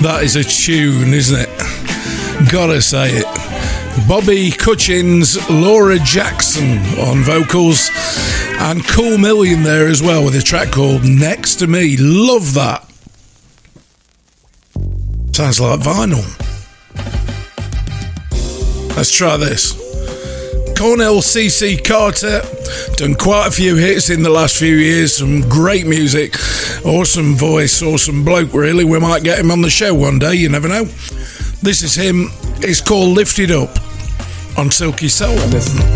That is a tune, isn't it? Gotta say it. Bobby Cutchins, Laura Jackson on vocals, and Cool Million there as well with a track called Next to Me. Love that. Sounds like vinyl. Let's try this. Cornell CC Carter, done quite a few hits in the last few years, some great music, awesome voice, awesome bloke really. We might get him on the show one day, you never know. This is him, it's called Lift It Up on Silky Soul. Listen.